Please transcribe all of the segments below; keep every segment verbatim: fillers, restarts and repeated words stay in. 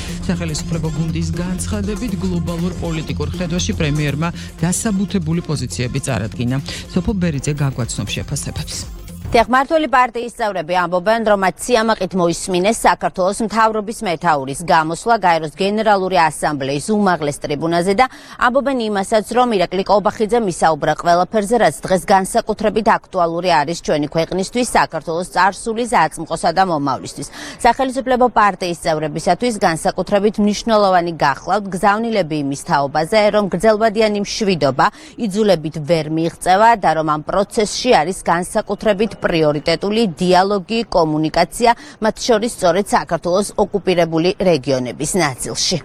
სახელმწიფო გუნდის განცხადებით გლობალურ პოლიტიკურ ხედვაში პრემიერმა დასაბუთებული პოზიციები წარადგინა. სოფო ბერიძე გაგვაცნობს შეფასებებს. მმართველი პარტიის წევრები ამბობენ, რომ მათ სიამაყით მოისმინეს საქართველოს მთავრობის მეთაურის გამოსვლა გაეროს გენერალური ასამბლეის უმაღლეს ტრიბუნაზე და ამბობენ იმასაც, რომ ირაკლი კოლბახიძე მისაუბრა ყველაფერზე, რაც დღეს განსაკუთრებით აქტუალური არის ჩვენი ქვეყნისთვის, საქართველოს წარსული საწმყოსა და მომავლისთვის. სახელმწიფო პარტიის წევრებისათვის განსაკუთრებით მნიშვნელოვანი გახლავთ გზავნილები იმის თაობაზე, რომ გრძელვადიანი მშვიდობა იძულებით ვერ მიიღწევა და რომ ამ პროცესში არის განსაკუთრებით პრიორიტეტული დიალოგი, კომუნიკაცია, მათ შორის სწორედ საქართველოს ოკუპირებული რეგიონების ნაწილში.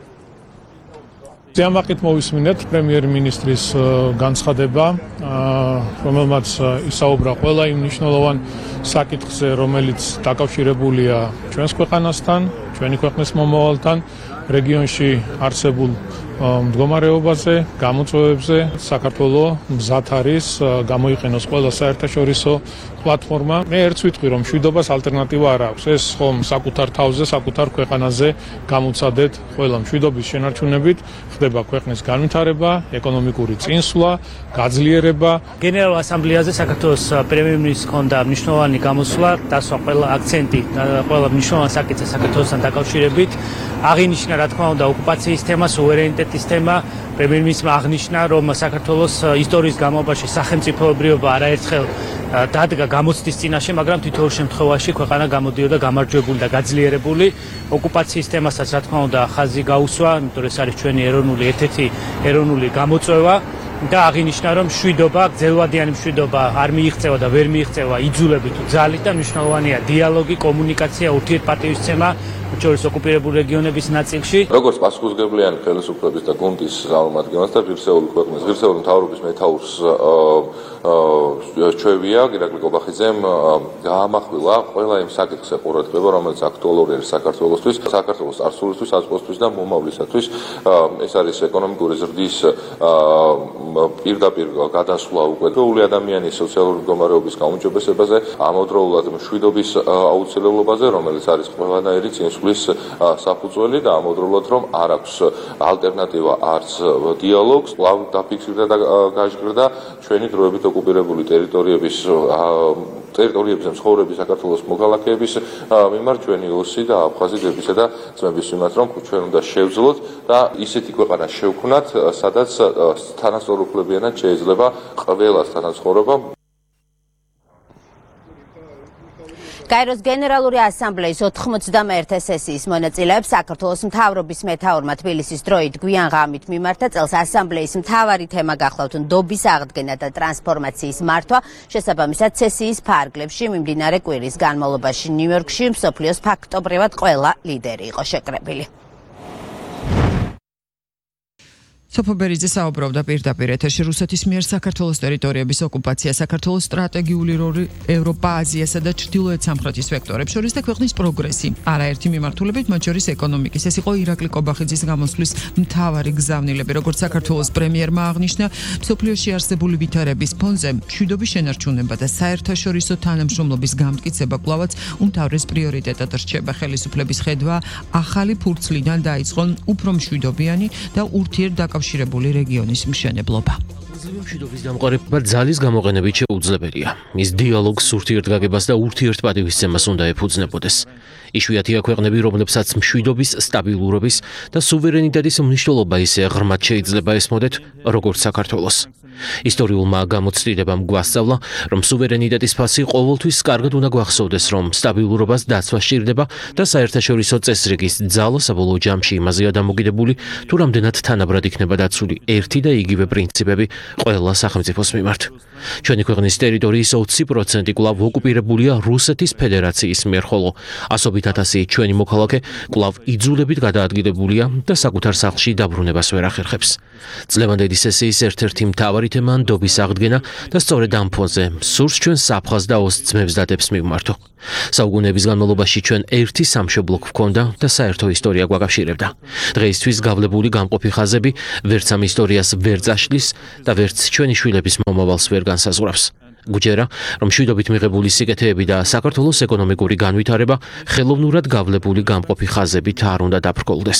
სიამაყით მოვისმინეთ პრემიერ-მინისტრის განცხადება, რომელმაც ისაუბრა ყველა იმ მნიშვნელოვან საკითხზე, რომელიც დაკავშირებულია ჩვენს ქვეყანასთან, ჩვენი ქვეყნის მომავალთან, რეგიონში არსებულ მდგომარეობაზე, გამოწვევებზე. საქართველოს მზად არის გამოიყენოს ყველა საერთაშორისო პლატფორმა. მე ერთს ვიტყვი, რომ მშვიდობას ალტერნატივა არ აქვს. ეს ხომ საკუთარ თავზე, საკუთარ ქვეყანაზე გამოცადეთ ყველა მშვიდობის შენარჩუნებით ხდება ქვეყნის განვითარება, ეკონომიკური წინსვლა, გაძლიერება. გენერალურ ასამბლეაზე საქართველოს პრემიერ-მინისტრს ჰქონდა მნიშვნელოვანი გამოსვლა, დასვა ყველა აქცენტი, ყველა მნიშვნელოვანი საკითხი საქართველოსთან დაკავშირებით. აღინიშნა, რა თქმა უნდა, ოკუპაციის თემა, სუვერენიტეტის თემა. პრემიერ-მინისტრმა აღნიშნა, რომ საქართველოს ისტორიის განმავლობაში სახელმწიფოებრიობა არაერთხელ დადგა გამოცდის წინაშე, მაგრამ თითოეულ შემთხვევაში ქვეყანა გამოდიოდა გამარჯვებული და გაძლიერებული. ოკუპაციის თემასაც, რა თქმა უნდა, ხაზი გაუსვა, იმიტომ რომ ეს არის ჩვენი ეროვნული ერთ-ერთი ეროვნული გამოწვევა. და აღინიშნა, რომ მშვიდობა, გრძელვადიანი მშვიდობა არ მიიღწევა და ვერ მიიღწევა იძულებით თუ ძალით და მნიშვნელოვანია დიალოგი, კომუნიკაცია, ურთიერთპატივისცემა შორის ოკუპირებული რეგიონების ნაწილში. როგორც პასუხისმგებლიანი ხელისუფლების და გუნდის წარმომადგენელს და ღირსეული ქვეყნის, ღირსეული მთავრობის მეთაურს ჩვევია, ირაკლი კოლბახიძემ გაამახვილა ყველა იმ საკითხზე ყურადღება, რომელიც აქტუალური არის საქართველოსთვის, საქართველოს წარსულისთვის, საზღვრისთვის და მომავლისათვის. ეს არის ეკონომიკური ზრდის პირდაპირ გადასვლა უკვე გოული ადამიანის სოციალური მდგომარეობის გაუმჯობესებაზე, ამავდროულად მშვიდობის აუცილებლობაზე, რომელიც არის ყველანაირი წინსვლის საფუძველი და ამავდროულად რომ არ აქვს ალტერნატივა არც დიალოგს, კვლავ დაფიქსირდა და გაჟღერდა ჩვენი დროებით ოკუპირებული ტერიტორიების ტერიტორიებზე მცხოვრები საქართველოს მოქალაქეების მიმართ ჩვენი ოსი და აფხაზიდებისა და ძმების მიმართ, რომ ჩვენ უნდა შევძლოთ და ისეთი ქვეყანა შევქმნათ, სადაც თანასწორუფლებიანად შეიძლება ყველას თანაცხოვრება. გაეროს გენერალური ასამბლეის ოთხმოცდამეერთე სესიის მონაწილეებს საქართველოს მთავრობის მეთაურმა თბილისის დროით გვიან ღამით მიმართა წელს ასამბლეის მთავარი თემა გახლავთ ნდობის აღდგენა და ტრანსფორმაციის მართვა. შესაბამისად სესიის ფარგლებში მიმდინარე კვირის განმავლობაში ნიუ-იორკში მსოფლიოს ფაქტობრივად ყველა ლიდერი იყო შეკრებილი. სოფო ბერიძე საუბრობდა პირდაპირ ეთერში რუსეთის მიერ საქართველოს ტერიტორიების ოკუპაცია, საქართველოს სტრატეგიული როლი ევროპა-აზიასა და ჩრდილოეთ სამხრეთის ვექტორებს შორის და ქვეყნის პროგრესი. არაერთი მიმართულებით, მათ შორის ეკონომიკის. ეს იყო ირაკლი კოლბახიძის გამოსვლის მთავარი გზავნილები, როგორც საქართველოს პრემიერმა აღნიშნა, მსოფლიოში არსებული ვითარების ფონზე მშვიდობის შენარჩუნება და საერთაშორისო თანამშრომლობის გამტკიცება კვლავაც უმთავრეს პრიორიტეტად რჩება. ხელისუფლების ხედვა ახალი ფურცლიდან დაიწყო უფრო მშვიდობიანი და ურთიერთდაკავშირებული შვიდობილი რეგიონის მშენებლობა. მშვიდობის დამყარება ძალის გამოყენებით შეუძლებელია. მის დიალოგს, ურთიერთგაგებას და ურთიერთპატივისცემას უნდა ეფუძნებოდეს. იშვიათია ქვეყნები, რომლებსაც მშვიდობის, სტაბილურობის და სუვერენიტეტის მნიშვნელობა ისე ღრმად შეიძლება ესმოდეთ, როგორც საქართველოს. ისტორიულმა გამოცდილებამ გვასწავლა, რომ სუვერენიტეტის ფასი ყოველთვის კარგად უნდა გვახსოვდეს, რომ სტაბილურობას დაცვა სჭირდება და საერთაშორისო წესრიგის ძალა საბოლოო ჯამში იმაზეა დამოკიდებული, თუ რამდენად თანაბრად იქნება დაცული ერთი და იგივე პრინციპები ყველა სახელმწიფოს მიმართ. ჩვენი ქვეყნის ტერიტორიის ოცი პროცენტი კვლავ ოკუპირებულია რუსეთის ფედერაციის მიერ, ხოლო ასობით ათასი ჩვენი მოქალაქე კვლავ იძულებით გადაადგილებულია და საკუთარ სახლში დაბრუნებას ვერ ახერხებს. წლევანდელი სესიის ერთ-ერთი მთავარი თემა ნდობის აღდგენა და სწორედ ამ ფონზე სურს ჩვენ საფხაზ და ოს ძმებს და დებს მივმართო. საუკუნეების განმავლობაში ჩვენ ერთი სამშობლო გვქონდა და საერთო ისტორია გვაკავშირებდა. დღეისთვის გავლებული გამყოფი ხაზები ვერც ამ ისტორიას ვერ წაშლის და ვერც ჩვენი შვილების მომავალს ვერ განსაზღვრავს. გუჯერა, რომ მშვიდობით მიღებული სიკეთეები და საქართველოს ეკონომიკური განვითარება ხელოვნურად გავლებული გამყოფი ხაზებით არ უნდა დაბრკოლდეს.